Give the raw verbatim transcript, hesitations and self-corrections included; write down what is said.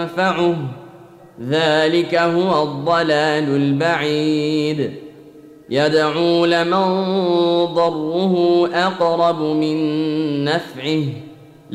ينفعه ذلك هو الضلال البعيد يدعو لمن ضره أقرب من نفعه